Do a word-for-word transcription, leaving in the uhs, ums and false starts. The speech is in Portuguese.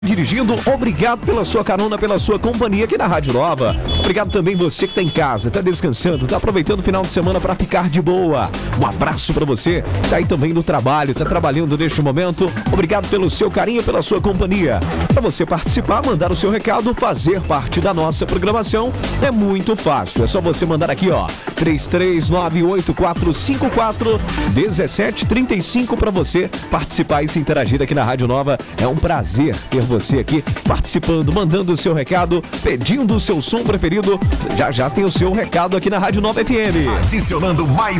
Dirigindo, obrigado pela sua carona, pela sua companhia aqui na Rádio Nova. Obrigado também você que está em casa, está descansando, está aproveitando o final de semana para ficar de boa. Um abraço para você, está aí também no trabalho, está trabalhando neste momento. Obrigado pelo seu carinho, pela sua companhia. Para você participar, mandar o seu recado, fazer parte da nossa programação, é muito fácil. É só você mandar aqui, ó, três três nove oito quatro cinco quatro um sete três cinco para você participar e se interagir aqui na Rádio Nova. É um prazer ter você aqui participando, mandando o seu recado, pedindo o seu som preferido. Já já tem o seu recado aqui na Rádio Nova F M. Adicionando mais